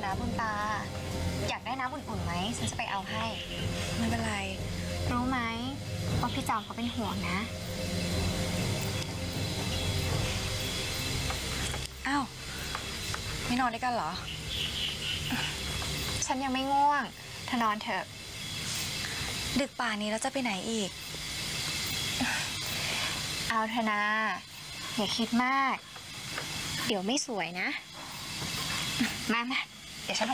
นะบุญตาอยากได้น้ำอุ่นๆไหมฉันจะไปเอาให้ไม่เป็นไรรู้ไหมว่าพี่จอมเขาเป็นห่วงนะอ้าวไม่นอนด้วยกันเหรอฉันยังไม่ง่วงเธอนอนเถอะดึกป่านนี้แล้วจะไปไหนอีกเอาเถอะนะอย่าคิดมากเดี๋ยวไม่สวยนะมาเดี๋ยวฉัน